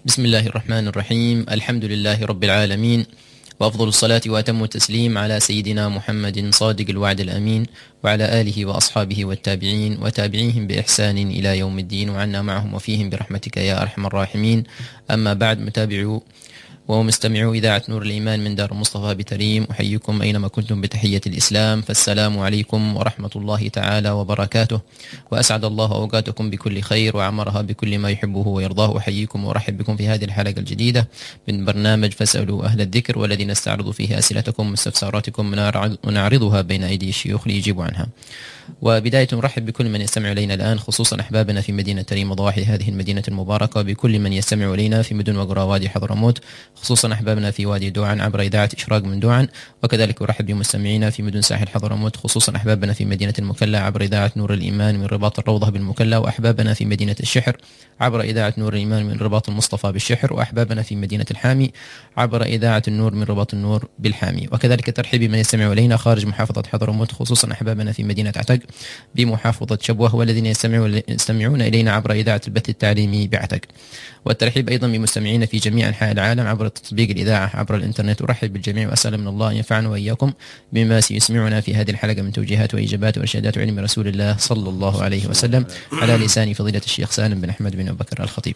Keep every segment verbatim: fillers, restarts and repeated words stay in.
بسم الله الرحمن الرحيم. الحمد لله رب العالمين، وأفضل الصلاة وأتم التسليم على سيدنا محمد صادق الوعد الأمين، وعلى آله وأصحابه والتابعين وتابعيهم بإحسان إلى يوم الدين، وعنا معهم وفيهم برحمتك يا أرحم الراحمين. أما بعد، متابعو ومستمعو إذاعة نور الإيمان من دار مصطفى بتريم، أحييكم أينما كنتم بتحية الإسلام، فالسلام عليكم ورحمة الله تعالى وبركاته، وأسعد الله أوقاتكم بكل خير وعمرها بكل ما يحبه ويرضاه. أحييكم وأرحب بكم في هذه الحلقة الجديدة من برنامج فاسألوا أهل الذكر، والذي نستعرض فيه أسئلتكم واستفساراتكم ونعرضها بين أيدي الشيوخ ليجيبوا عنها. وبداية نرحب بكل من يستمع إلينا الآن، خصوصا أحبابنا في مدينة تريم وضواحي هذه المدينة المباركة، وبكل من يستمع إلينا في مدن وقرى وادي حضرموت، خصوصا أحبابنا في وادي دوعن عبر إذاعة إشراق من دوعن. وكذلك أرحب بمستمعينا في مدن ساحل حضرموت، خصوصا أحبابنا في مدينة المكلا عبر إذاعة نور الإيمان من رباط الروضة بالمكلا، وأحبابنا في مدينة الشحر عبر إذاعة نور الإيمان من رباط المصطفى بالشحر، وأحبابنا في مدينة الحامي عبر إذاعة النور من رباط النور بالحامي. وكذلك ترحيب بمن يستمع إلينا خارج محافظة حضرموت، خصوصا أحبابنا في مدينة عتق بمحافظة شبوة، والذين يستمعون إلينا عبر إذاعة البث التعليمي بعتق. والترحيب أيضا بمستمعينا في جميع أنحاء العالم عبر تطبيق الإذاعة عبر الإنترنت. أرحب بالجميع وأسأل من الله أن ينفعنا وإياكم بما سيسمعنا في هذه الحلقة من توجيهات وإجابات وإرشادات علم رسول الله صلى الله عليه وسلم، على لسان فضيلة الشيخ سالم بن أحمد بن أبي بكر الخطيب.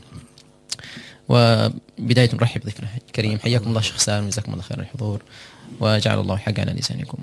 وبداية نرحب بضيفنا الكريم، حياكم الله شيخ سالم، جزاكم الله خير الحضور، وجعل الله حق على لسانكم.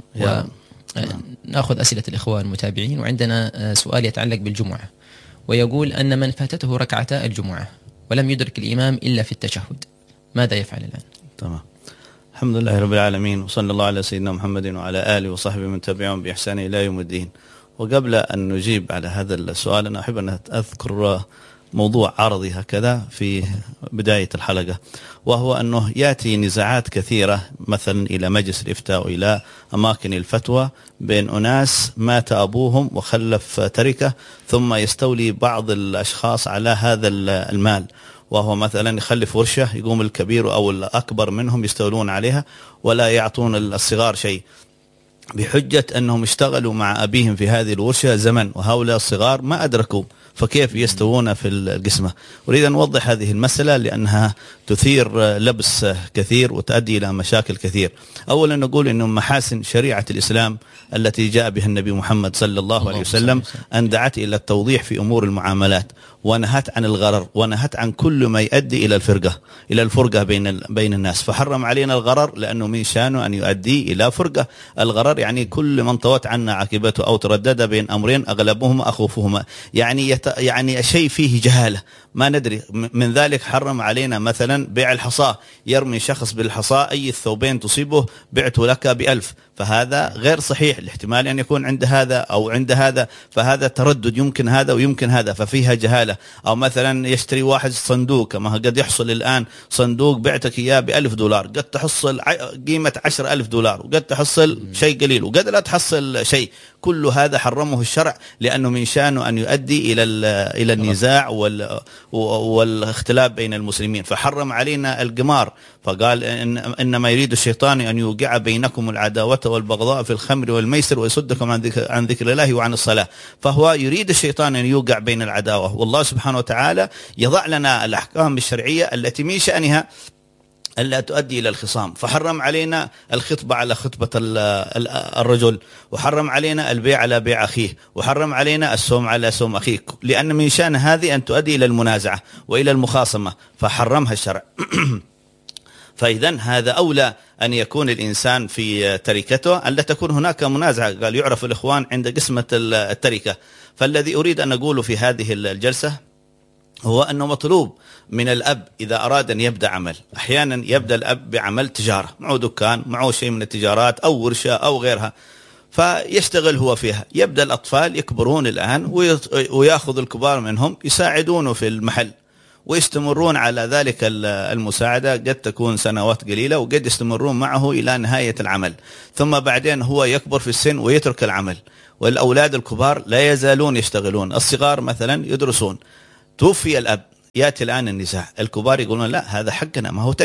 ونأخذ أسئلة الإخوان المتابعين، وعندنا سؤال يتعلق بالجمعة، ويقول أن من فاتته ركعتا الجمعة ولم يدرك الإمام إلا في التشهد، ماذا يفعل الآن؟ تمام. الحمد لله رب العالمين، وصلى الله على سيدنا محمد وعلى آله وصحبه من تبعهم بإحسان إلى يوم الدين. وقبل أن نجيب على هذا السؤال، أنا أحب أن أذكر موضوع عرضي هكذا في بداية الحلقة، وهو أنه يأتي نزاعات كثيرة مثلا إلى مجلس الإفتاء وإلى أماكن الفتوى بين أناس مات أبوهم وخلف تركة، ثم يستولي بعض الأشخاص على هذا المال، وهو مثلا يخلف ورشة، يقوم الكبير أو الأكبر منهم يستولون عليها ولا يعطون الصغار شيء، بحجة أنهم اشتغلوا مع أبيهم في هذه الورشة زمن، وهؤلاء الصغار ما أدركوا، فكيف يستوون في القسمة؟ أريد أن أوضح هذه المسألة لأنها تثير لبس كثير وتؤدي إلى مشاكل كثير. أولا نقول أنه محاسن شريعة الإسلام التي جاء بها النبي محمد صلى الله عليه وسلم أن دعت إلى التوضيح في أمور المعاملات، ونهت عن الغرر، ونهت عن كل ما يؤدي إلى الفرقة إلى الفرقة بين بين الناس. فحرم علينا الغرر لأنه من شأنه أن يؤدي إلى فرقة. الغرر يعني كل من طوت عنا عاقبته أو تردد بين أمرين أغلبهما أخوفهما، يعني يت... يعني شيء فيه جهالة ما ندري. من ذلك حرم علينا مثلا بيع الحصاة، يرمي شخص بالحصاة أي الثوبين تصيبه بعته لك بألف، فهذا غير صحيح، الاحتمال أن يكون عند هذا أو عند هذا، فهذا تردد، يمكن هذا ويمكن هذا، ففيها جهالة. أو مثلا يشتري واحد صندوق، كما قد يحصل الآن، صندوق بعتك إياه بألف دولار، قد تحصل قيمة عشر ألف دولار، وقد تحصل شيء قليل، وقد لا تحصل شيء. كل هذا حرمه الشرع لأنه من شأنه أن يؤدي إلى إلى النزاع وال والاختلاف بين المسلمين. فحرم علينا القمار، فقال إن إنما يريد الشيطان أن يوقع بينكم العداوة والبغضاء في الخمر والميسر ويصدكم عن ذكر, عن ذكر الله وعن الصلاة. فهو يريد الشيطان أن يوقع بين العداوة، والله سبحانه وتعالى يضع لنا الأحكام الشرعية التي من شأنها ألا تؤدي إلى الخصام. فحرم علينا الخطبة على خطبة الرجل، وحرم علينا البيع على بيع أخيه، وحرم علينا السوم على سوم أخيه، لأن من شأن هذه أن تؤدي إلى المنازعة وإلى المخاصمة، فحرمها الشرع. فإذن هذا أولى أن يكون الإنسان في تركته أن لا تكون هناك منازعة. قال يعرف الإخوان عند قسمة التركة. فالذي أريد أن أقوله في هذه الجلسة هو أنه مطلوب من الأب إذا أراد أن يبدأ عمل، أحيانا يبدأ الأب بعمل تجارة، معه دكان، معه شيء من التجارات أو ورشة أو غيرها، فيشتغل هو فيها. يبدأ الأطفال يكبرون الآن ويأخذ الكبار منهم يساعدونه في المحل، ويستمرون على ذلك المساعدة، قد تكون سنوات قليلة، وقد يستمرون معه إلى نهاية العمل، ثم بعدين هو يكبر في السن ويترك العمل، والأولاد الكبار لا يزالون يشتغلون، الصغار مثلا يدرسون. توفي الأب، يأتي الآن النزاع، الكبار يقولون لا هذا حقنا، ما هو تركة،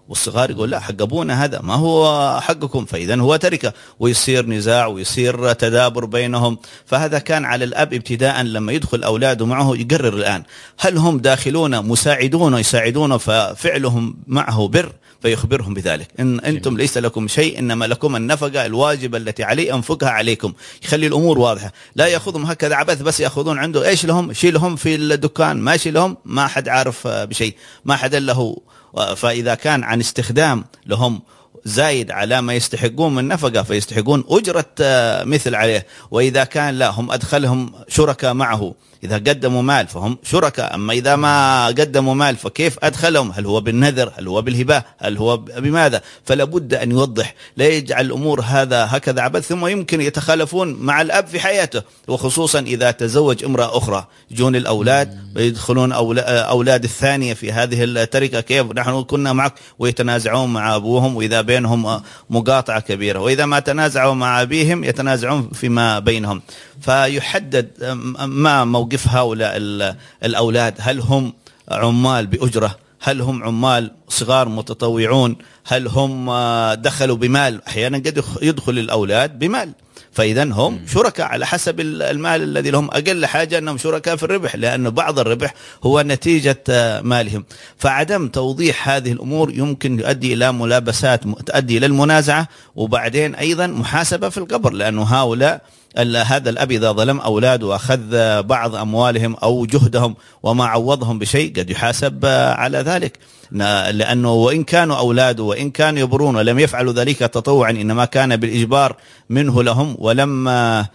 والصغار يقول لا حق أبونا هذا ما هو حقكم، فإذا هو تركة، ويصير نزاع ويصير تدابر بينهم. فهذا كان على الأب ابتداء لما يدخل أولاده معه يقرر الآن هل هم داخلون مساعدون يساعدون ففعلهم معه بر، فيخبرهم بذلك إن أنتم ليس لكم شيء، إنما لكم النفقة الواجبة التي عليه أنفقها عليكم. يخلي الأمور واضحة، لا يأخذهم هكذا عبث بس يأخذون عنده إيش لهم شيلهم في الدكان، ماشي لهم ما حد عارف بشيء، ما حد له. فإذا كان عن استخدام لهم زايد على ما يستحقون من نفقة فيستحقون أجرة مثل عليه. وإذا كان لا هم أدخلهم شركاء معه، إذا قدموا مال فهم شركاء، أما إذا ما قدموا مال فكيف أدخلهم؟ هل هو بالنذر؟ هل هو بالهبة؟ هل هو بماذا؟ فلا بد أن يوضح، لا يجعل الأمور هذا هكذا عبث، ثم يمكن يتخالفون مع الأب في حياته، وخصوصا إذا تزوج امرأة أخرى يجون الأولاد ويدخلون أولاد الثانية في هذه التركة، كيف نحن كنا معك، ويتنازعون مع أبوهم، وإذا بينهم مقاطعة كبيرة، وإذا ما تنازعوا مع أبيهم يتنازعون فيما بينهم. فيحدد ما موقف هؤلاء الأولاد، هل هم عمال بأجرة، هل هم عمال صغار متطوعون، هل هم دخلوا بمال؟ أحيانا قد يدخل الأولاد بمال، فإذا هم شركاء على حسب المال الذي لهم، أقل حاجة أنهم شركاء في الربح، لأن بعض الربح هو نتيجة مالهم. فعدم توضيح هذه الأمور يمكن يؤدي إلى ملابسات تؤدي إلى المنازعة، وبعدين أيضا محاسبة في القبر، لأنه هؤلاء هذا الأب إذا ظلم أولاده وأخذ بعض أموالهم أو جهدهم وما عوضهم بشيء قد يحاسب على ذلك، لأنه وإن كانوا أولاده وإن كانوا يبرون ولم يفعلوا ذلك تطوعا، إنما كان بالإجبار منه لهم ولم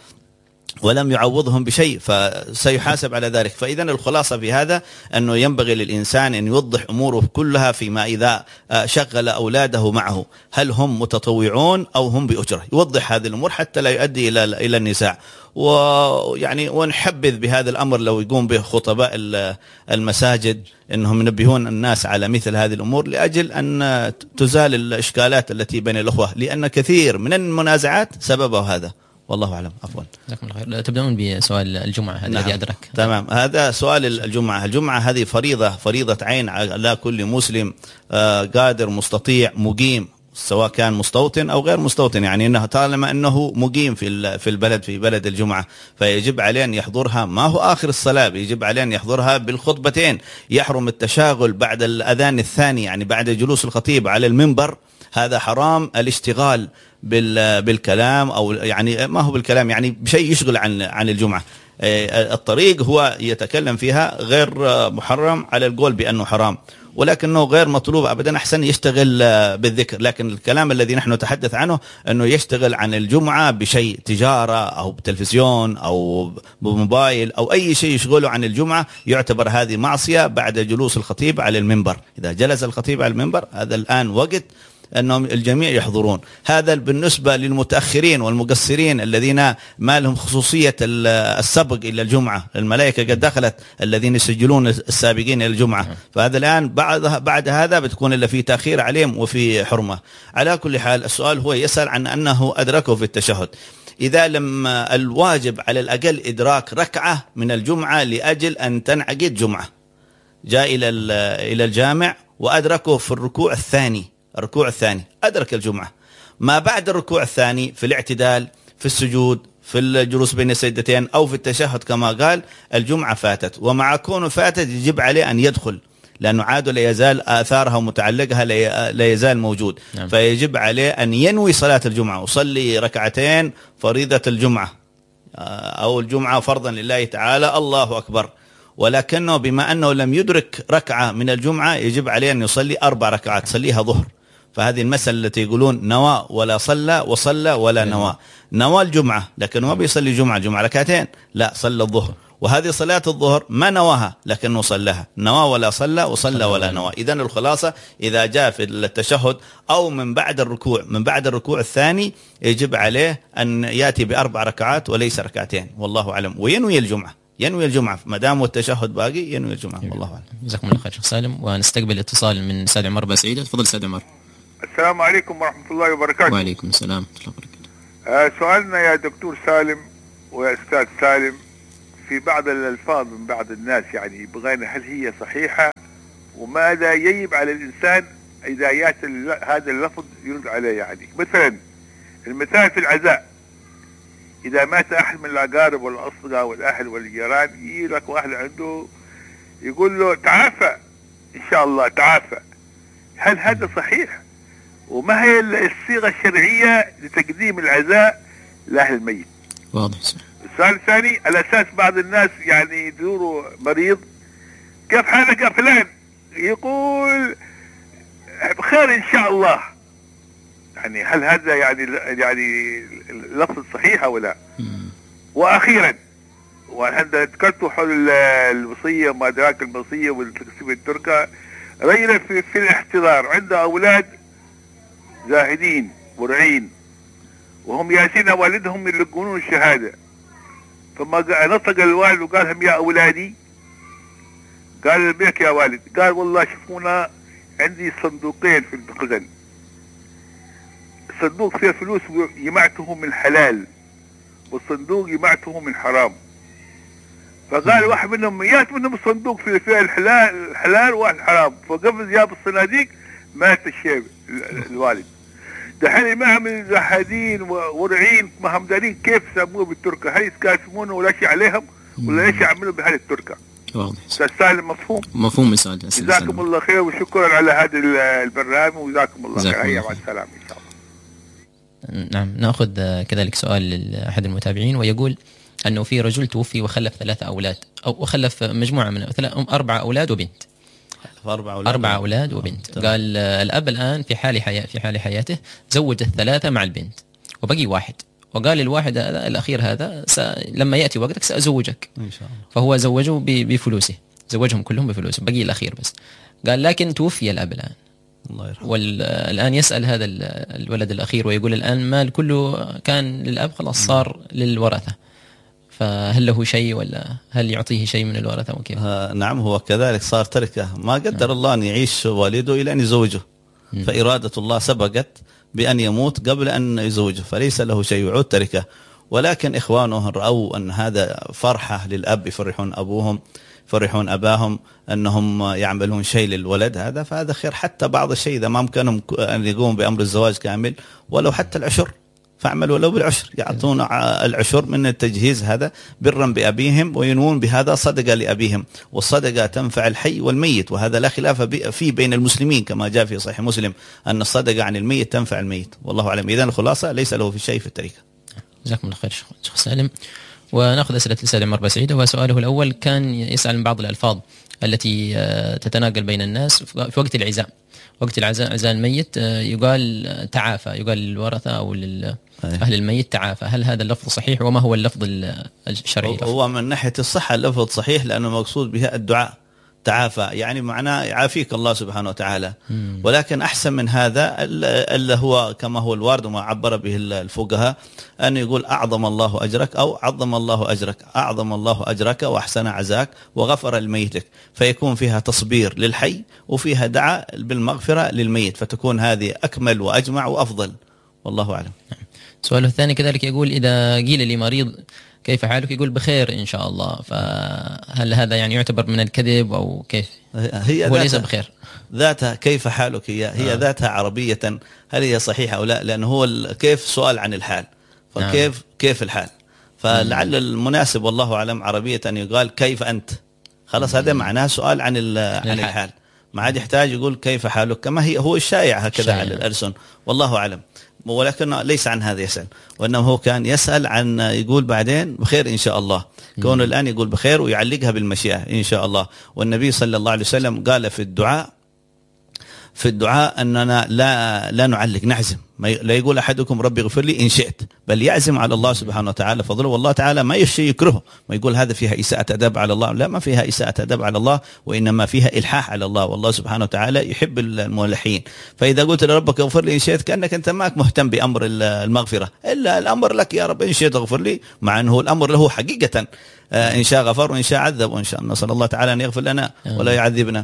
ولم يعوضهم بشيء، فسيحاسب على ذلك. فإذا الخلاصة في هذا أنه ينبغي للإنسان أن يوضح أموره كلها فيما إذا شغل أولاده معه، هل هم متطوعون أو هم بأجرة، يوضح هذه الأمور حتى لا يؤدي إلى إلى النزاع. ويعني ونحبذ بهذا الأمر لو يقوم به خطباء المساجد أنهم ينبهون الناس على مثل هذه الأمور، لأجل أن تزال الإشكالات التي بين الأخوة، لأن كثير من المنازعات سببه هذا. والله أعلم. عفوا. جزاكم الله خير. تبدأون بسؤال الجمعة هذا الذي نعم. أدرك. تمام. هذا سؤال الجمعة. الجمعة هذه فريضة فريضة عين على كل مسلم قادر مستطيع مقيم، سواء كان مستوطن أو غير مستوطن، يعني أنه طالما أنه مقيم في في البلد في بلد الجمعة فيجب عليه أن يحضرها، ما هو آخر الصلاة، يجب عليه أن يحضرها بالخطبتين. يحرم التشاغل بعد الأذان الثاني، يعني بعد جلوس الخطيب على المنبر، هذا حرام الاشتغال بالكلام، أو يعني ما هو بالكلام، يعني بشيء يشغل عن عن الجمعة. الطريق هو يتكلم فيها غير محرم على القول بأنه حرام، ولكنه غير مطلوب أبدا، أحسن يشتغل بالذكر. لكن الكلام الذي نحن نتحدث عنه أنه يشتغل عن الجمعة بشيء تجارة أو بتلفزيون أو بموبايل أو أي شيء يشغله عن الجمعة، يعتبر هذه معصية بعد جلوس الخطيب على المنبر. إذا جلس الخطيب على المنبر هذا الآن وقت أنهم الجميع يحضرون. هذا بالنسبة للمتأخرين والمقصرين الذين ما لهم خصوصية السبق إلى الجمعة، الملائكة قد دخلت الذين يسجلون السابقين إلى الجمعة، فهذا الآن بعد بعد هذا بتكون إلا في تأخير عليهم وفي حرمة. على كل حال السؤال هو يسأل عن أنه أدركه في التشهد، إذا لم الواجب على الأقل إدراك ركعة من الجمعة لأجل أن تنعقد جمعة، جاء إلى إلى الجامع وأدركه في الركوع الثاني، الركوع الثاني أدرك الجمعة، ما بعد الركوع الثاني في الاعتدال في السجود في الجلوس بين السجدتين أو في التشهد كما قال، الجمعة فاتت. ومع كونه فاتت يجب عليه أن يدخل، لأنه عاده لا يزال آثارها ومتعلقها لا يزال موجود. نعم. فيجب عليه أن ينوي صلاة الجمعة، وصلي ركعتين فريضة الجمعة أو الجمعة فرضا لله تعالى، الله أكبر. ولكنه بما أنه لم يدرك ركعة من الجمعة يجب عليه أن يصلي أربع ركعات، صليها ظهر. فهذه المسألة التي يقولون نوى ولا صلى وصلى ولا نوى، نوى الجمعة لكن ما بيصلي جمعة جمعة ركعتين، لا صلى الظهر، وهذه صلاة الظهر ما نواها لكنه صلىها، نوى ولا صلى وصلى ولا نوى. إذن الخلاصة إذا جاء في التشهد أو من بعد الركوع من بعد الركوع الثاني يجب عليه أن يأتي بأربع ركعات وليس ركعتين، والله أعلم، وينوي الجمعة، ينوي الجمعة ما دام التشهد باقي ينوي الجمعة، والله أعلم. جزاكم الله خير شيخ سالم. ونستقبل اتصال من سيد عمر بسعيدة. تفضل سيد عمر. السلام عليكم ورحمة الله وبركاته. وعليكم السلام ورحمة الله وبركاته. آه سؤالنا يا دكتور سالم ويا أستاذ سالم، في بعض الألفاظ من بعض الناس يعني بغينا هل هي صحيحة، وماذا يجب على الإنسان إذا يأتي هذا اللفظ يرد عليه. يعني مثلا المثال في العزاء، إذا مات أحد من الأقارب والأصدقاء والأهل والجيران، يجي لك واحد عنده يقول له تعافى إن شاء الله تعافى. هل هذا صحيح؟ وما هي الصيغة الشرعية لتقديم العزاء لأهل الميت؟ واضح. السؤال الثاني، على أساس بعض الناس يعني يزوروا مريض، كيف حالك يا فلان؟ يقول بخير إن شاء الله. يعني هل هذا يعني يعني لفظ صحيح أو لا؟ وأخيرا، وأنا ذكرت حول الوصية وما أدراك الوصية والتقسيم التركة، رجل في, في الاحتضار عنده أولاد زاهدين ورعين، وهم ياسين والدهم يلقونون الشهادة، فما نطق الوالد وقال لهم يا أولادي، قال بيك يا والد، قال والله شوفونا عندي صندوقين في المخزن، صندوق فيه فلوس جمعته من حلال، والصندوق جمعته من حرام. فقال واحد منهم ميات منهم الصندوق في فيه الحلال الحلال واحد حرام، فقفز جاب الصناديق مات الشيب الوالد. دحين ما عمل زهادين ورعين ما هم دارين كيف سموه بالتركة، هل يتقاسمونه ولا شيء عليهم ولا ايش يعملوا بهذه التركة؟ واضح. سالم مفهوم؟ مفهوم سؤال. جزاكم الله خير وشكرا على هذا البرنامج وجزاكم الله خير. هيا مع السلامة ان شاء الله. نعم، نأخذ كذلك سؤال لأحد المتابعين، ويقول أنه في رجل توفي وخلف ثلاثة أولاد، أو وخلف مجموعة من أربعة أولاد وبنت. أربعة أولاد, أربعة أولاد وبنت. طبعا. قال الأب الآن في حال حياة في حال حياته زوج الثلاثة مع البنت وبقي واحد، وقال الواحد هذا الأخير هذا لما يأتي وقتك سأزوجك إن شاء الله. فهو زوجه بفلوسه، زوجهم كلهم بفلوسه، بقي الأخير بس. قال لكن توفي الأب الآن، الله يرحمه، والآن يسأل هذا الولد الأخير ويقول الآن مال كله كان للأب خلاص صار للورثة، فهل له شيء ولا هل يعطيه شيء من الورثة وكيف؟ آه نعم، هو كذلك صار تركه، ما قدر نعم. الله أن يعيش والده إلى أن يزوجه، م. فإرادة الله سبقت بأن يموت قبل أن يزوجه، فليس له شيء يعود تركه. ولكن إخوانه رأوا أن هذا فرحة للأب، يفرحون أبوهم يفرحون أباهم أنهم يعملون شيء للولد هذا، فهذا خير. حتى بعض الشيء إذا ما أمكنهم أن يقوموا بأمر الزواج كامل ولو حتى العشر، فاعملوا ولو بالعشر، يعطون العشر من التجهيز هذا برا بأبيهم، وينوون بهذا صدقة لأبيهم، والصدقة تنفع الحي والميت، وهذا لا خلاف فيه بين المسلمين كما جاء في صحيح مسلم أن الصدقة عن الميت تنفع الميت، والله أعلم. إذن الخلاصة ليس له في شيء في التركة. جزاكم الله خير شيخ سالم. ونأخذ أسئلة الأستاذ عمر بسعيد، وسؤاله الأول كان يسأل عن بعض الألفاظ التي تتناقل بين الناس في وقت العزاء، وقت العزاء عزاء الميت يقال تعافى، يقال للورثة أو لأهل الميت تعافى، هل هذا اللفظ صحيح وما هو اللفظ الشرعي؟ هو من ناحية الصحة اللفظ صحيح، لأنه مقصود بها الدعاء تعافى، يعني معناه يعافيك الله سبحانه وتعالى. مم. ولكن أحسن من هذا اللي هو كما هو الوارد وما عبر به الفقهاء أن يقول أعظم الله أجرك أو عظم الله أجرك، أعظم الله أجرك وأحسن عزاك وغفر لميتك، فيكون فيها تصبير للحي وفيها دعاء بالمغفرة للميت، فتكون هذه أكمل وأجمع وأفضل، والله أعلم. سؤاله الثاني كذلك يقول إذا قيل لي مريض كيف حالك يقول بخير إن شاء الله، فهل هذا يعني يعتبر من الكذب أو كيف؟ هي هو ليس بخير ذاتها كيف حالك هي هي آه. ذاتها عربية هل هي صحيحة أو لا؟ لأنه هو كيف سؤال عن الحال، فكيف آه. كيف الحال، فلعل المناسب والله أعلم عربية أن يقال كيف أنت، خلاص هذا معناه سؤال عن عن الحال، ما عاد يحتاج يقول كيف حالك كما هي هو الشائع هكذا على الألسن، والله أعلم. ولكن ليس عن هذا يسأل، وإنما هو كان يسأل عن يقول بعدين بخير إن شاء الله، كونه الآن يقول بخير ويعلقها بالمشيئة إن شاء الله. والنبي صلى الله عليه وسلم قال في الدعاء في الدعاء أننا لا لا نعلق، نعزم، لا يقول أحدكم ربي اغفر لي إن شئت، بل يعزم على الله سبحانه وتعالى فضله، والله تعالى ما يشي يكرهه، ما يقول هذا فيها إساءة أدب على الله، لا، ما فيها إساءة أدب على الله، وإنما فيها إلحاح على الله، والله سبحانه وتعالى يحب الملحين. فإذا قلت لربك اغفر لي إن شئت كأنك أنت ماك مهتم بأمر المغفرة، إلا الأمر لك يا رب إن شئت اغفر لي، مع أنه الأمر له حقيقة، إن شاء غفر وإن شاء عذب، وإن شاء نسأل الله تعالى أن يغفر لنا ولا يعذبنا.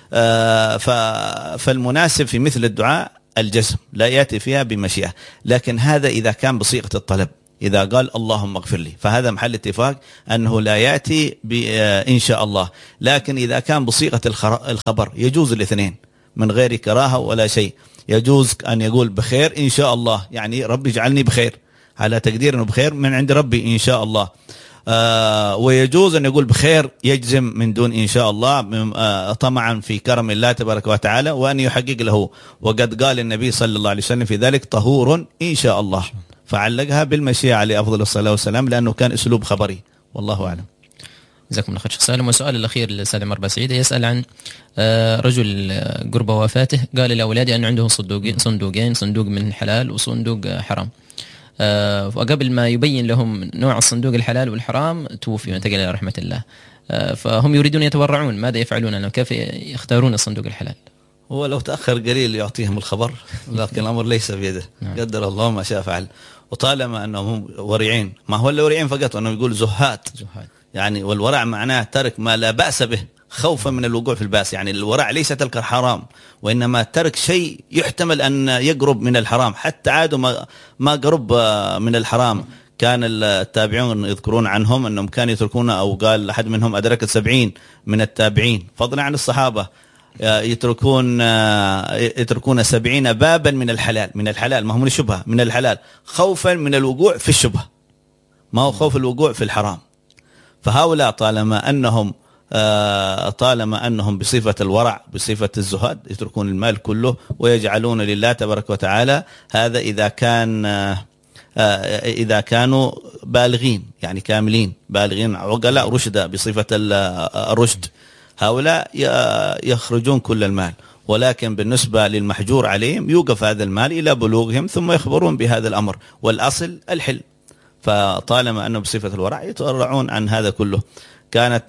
فالمناسب في مثل الدعاء الجزم، لا يأتي فيها بمشيئة، لكن هذا إذا كان بصيغة الطلب، إذا قال اللهم اغفر لي فهذا محل اتفاق أنه لا يأتي بإن شاء الله. لكن إذا كان بصيغة الخبر يجوز الاثنين، من غير كراهة ولا شيء. يجوز أن يقول بخير إن شاء الله، يعني ربي اجعلني بخير، على تقدير أنه بخير من عند ربي إن شاء الله. آه ويجوز أن يقول بخير يجزم من دون إن شاء الله آه طمعا في كرم الله تبارك وتعالى وأن يحقق له. وقد قال النبي صلى الله عليه وسلم في ذلك طهور إن شاء الله، فعلقها بالمشيئة عليه أفضل الصلاة والسلام لأنه كان أسلوب خبري. والله أعلم. جزاكم الله خير شيخ سالم. والسؤال الأخير للأستاذ عمر باسعيدة يسأل عن رجل قرب وفاته قال لأولادي أن عندهم صندوقين صندوقين صندوق من حلال وصندوق حرام، وقبل ما يبين لهم نوع الصندوق الحلال والحرام توفي وانتقل إلى رحمة الله، فهم يريدون يتورعون، ماذا يفعلون؟ أنه كيف يختارون الصندوق الحلال؟ هو لو تأخر قليل يعطيهم الخبر، لكن الأمر ليس بيده. قدر الله ما شاء فعل. وطالما أنهم ورعين، ما هو اللي ورعين فقط، أنه يقول زهات يعني، والورع معناه ترك ما لا بأس به خوفا من الوقوع في الباس. يعني الورع ليس ترك الحرام، وإنما ترك شيء يحتمل أن يقرب من الحرام، حتى عادوا ما, ما قرب من الحرام. كان التابعون يذكرون عنهم أنهم كانوا يتركون، أو قال أحد منهم أدركت سبعين من التابعين فضلا عن الصحابة يتركون يتركون سبعين بابا من الحلال، من الحلال ما هو من الشبهة، من الحلال، خوفا من الوقوع في الشبهة، ما هو خوف الوقوع في الحرام. فهؤلاء طالما أنهم طالما أنهم بصفة الورع بصفة الزهاد يتركون المال كله ويجعلون لله تبارك وتعالى. هذا إذا كان إذا كانوا بالغين، يعني كاملين بالغين عقلاء رشدا بصفة الرشد، هؤلاء يخرجون كل المال. ولكن بالنسبة للمحجور عليهم يوقف هذا المال إلى بلوغهم ثم يخبرون بهذا الأمر، والأصل الحل. فطالما أنه بصفة الورع يتورعون عن هذا كله. كانت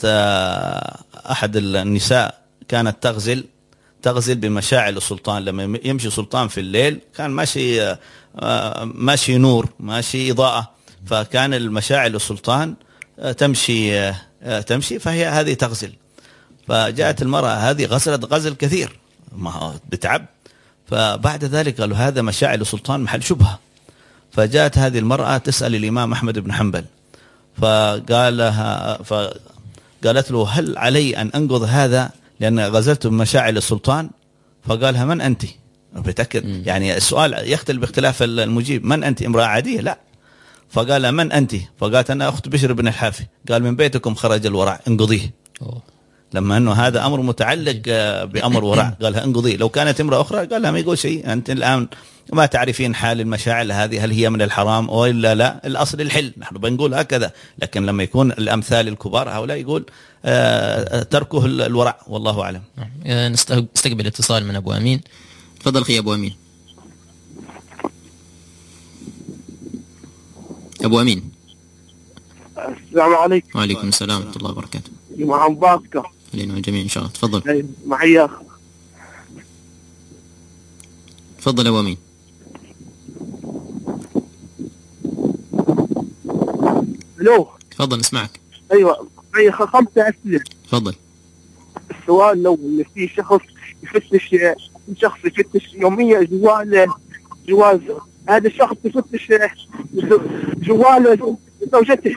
أحد النساء كانت تغزل تغزل بمشاعل السلطان. لما يمشي سلطان في الليل كان ماشي ماشي نور، ماشي إضاءة، فكان المشاعل السلطان تمشي تمشي فهي هذه تغزل. فجاءت المرأة هذه غسلت غزل كثير ما بتعب، فبعد ذلك قالوا هذا مشاعل السلطان محل شبهة. فجاءت هذه المرأة تسأل الإمام أحمد بن حنبل، فقال لها فقالت له هل علي أن أنقض هذا لأن غزلت مشاعل السلطان؟ فقالها من أنت؟ بتأكد يعني السؤال يختلف باختلاف المجيب. من أنت؟ امرأة عادية؟ لا. فقال من أنت؟ فقالت أنا أخت بشر بن الحافي. قال من بيتكم خرج الورع انقضيه. لما أنه هذا أمر متعلق بأمر ورع قالها انقضيه. لو كانت امرأة أخرى قال لها ما يقول شيء، أنت الآن ما تعرفين حال المشاعل هذه هل هي من الحرام أو إلا لا، الأصل الحل، نحن بنقول هكذا. لكن لما يكون الأمثال الكبار هؤلاء يقول آه تركه الورع. والله أعلم. نستقبل اتصال من أبو أمين. تفضل أخي أبو أمين. أبو أمين. السلام عليكم. وعليكم السلام ورحمة الله وبركاته. جمعة مباركة علينا والجميع إن شاء الله. تفضل. معي أخ. تفضل أبو أمين. ألو. تفضل نسمعك. أيوة معي خمسة أسئلة. تفضل. السؤال لو إن في شخص يفتش شخص يفتش يوميا جوال جواز هذا الشخص يفتش جوال زوجته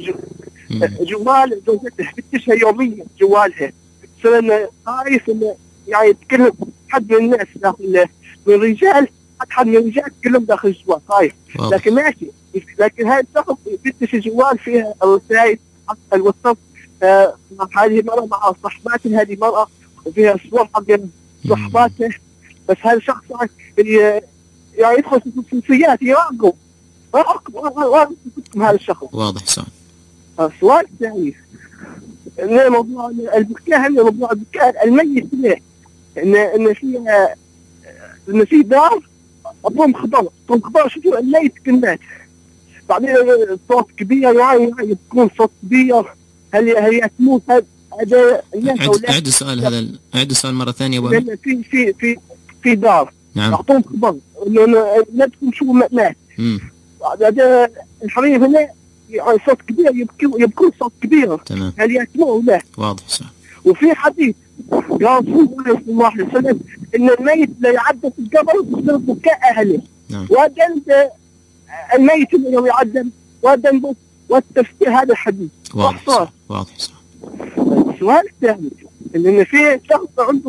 جوال زوجته يفتشها يوميا جوالها، صرنا خايف إنه يعني تكلم حد من الناس داخل من الرجال، حد من الرجال كلهم داخل الجوال خايف. لكن ماشي، لكن هذا الشخص يفتش الجوال فيها الرسائل حق الواتساب. آه هذه مرة مع صحباتها، هذه مرة وفيها صور حق صحباته، بس هذا الشخص يعني يدخل في خصوصيات يراقب راقب هذا الشخص. واضح السؤال. السؤال الثاني إن موضوع البكاء، هل موضوع البكاء الميت ليه؟ إن إن في إن في دار أبوهم خبر أبوهم خبر شوفوا الميت كلمات، بعدين صوت كبير يعني يكون صوت كبير، هل هي تموت هذا الناس أو لا؟ أعد السؤال هذا أعد السؤال مرة ثانية. أبو في في في في دار نعم أعطوهم خبر إنه لا تكون شو مات. امم هذا الحريم هنا يعني صوت كبير يبكي يبكون صوت كبير. تمام. هل يسمعوا ولا؟ واضح السؤال. وفي حديث قال صلى الله عليه وسلم إن الميت لا يعذب في القبر بسبب بكاء أهله. نعم. وأدن الميت اللي يعذب وأدن والتفسير هذا الحديث. واضح واضح السؤال. السؤال الثاني إن في شخص عنده